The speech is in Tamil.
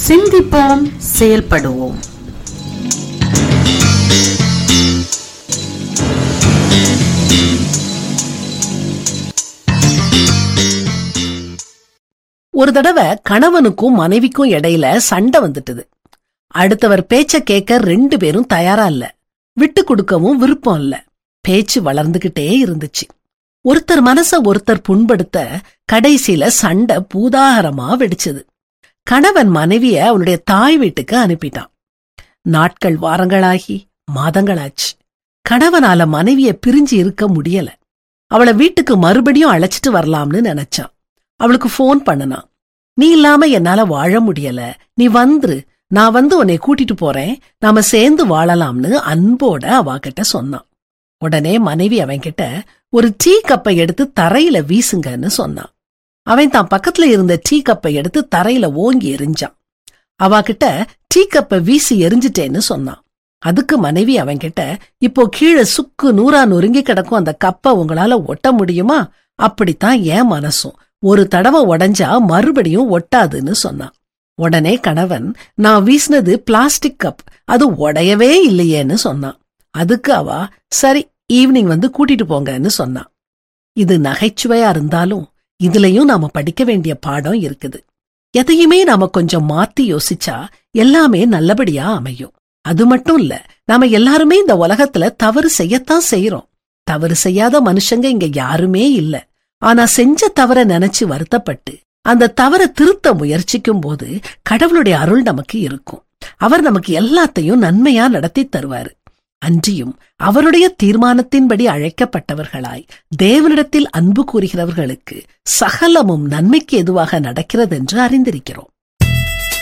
சிந்திப்போம், செயல்படுவோம். ஒரு தடவை கணவனுக்கும் மனைவிக்கும் இடையில சண்டை வந்துட்டுது. அடுத்தவர் பேச்ச கேட்க 2 பேரும் தயாரா இல்ல, விட்டு கொடுக்கவும் விருப்பம் இல்ல. பேச்சு வளர்ந்துகிட்டே இருந்துச்சு. ஒருத்தர் மனச ஒருத்தர் புண்படுத்த கடைசியில சண்டை பூதாகரமா வெடிச்சது. கணவன் மனைவிய அவளுடைய தாய் வீட்டுக்கு அனுப்பிட்டான். நாட்கள் வாரங்களாகி மாதங்களாச்சு. கணவனால மனைவிய பிரிஞ்சு இருக்க முடியல. அவளை வீட்டுக்கு மறுபடியும் அழைச்சிட்டு வரலாம்னு நினைச்சான். அவளுக்கு போன் பண்ணுனான். நீ இல்லாம என்னால வாழ முடியல, நீ வந்துரு, நான் வந்து உன்னை கூட்டிட்டு போறேன், நாம சேர்ந்து வாழலாம்னு அன்போட அவகிட்ட சொன்னான். உடனே மனைவி அவன்கிட்ட ஒரு டீ கப்பை எடுத்து தரையில வீசுங்கன்னு சொன்னான். அவன் தான் பக்கத்துல இருந்த டீ கப்பை எடுத்து தரையில ஓங்கி எரிஞ்சான். அவகிட்ட டீ கப்பை வீசி எரிஞ்சிட்டேன்னு சொன்னான். அதுக்கு மனைவி அவன்கிட்ட, இப்போ கீழே சுக்கு நூறா நொறுங்கி கிடக்கும் அந்த கப்பை உங்களால ஒட்ட முடியுமா? அப்படித்தான் என் மனசும், ஒரு தடவை உடைஞ்சா மறுபடியும் ஒட்டாதுன்னு சொன்னான். உடனே கணவன், நான் வீசினது பிளாஸ்டிக் கப், அது உடையவே இல்லையேன்னு சொன்னான். அதுக்கு அவ, சரி ஈவினிங் வந்து கூட்டிட்டு போங்கன்னு சொன்னான். இது நகைச்சுவையா இருந்தாலும் இதுலயும் நாம படிக்க வேண்டிய பாடம் இருக்குது. எதையுமே நாம கொஞ்சம் மாத்தி யோசிச்சா எல்லாமே நல்லபடியா அமையும். அது மட்டும் இல்ல, நாம எல்லாருமே இந்த உலகத்துல தவறு செய்யத்தான் செய்யறோம். தவறு செய்யாத மனுஷங்க இங்க யாருமே இல்ல. ஆனா செஞ்ச தவற நினைச்சு வருத்தப்பட்டு அந்த தவறை திருத்த முயற்சிக்கும் போது கடவுளுடைய அருள் நமக்கு இருக்கும். அவர் நமக்கு எல்லாத்தையும் நன்மையா நடத்தி தருவாரு. அன்றியும் அவருடைய தீர்மானத்தின்படி அழைக்கப்பட்டவர்களாய் தேவனிடத்தில் அன்பு கூறுகிறவர்களுக்கு சகலமும் நன்மைக்கு எதுவாக நடக்கிறது என்று அறிந்திருக்கிறோம்.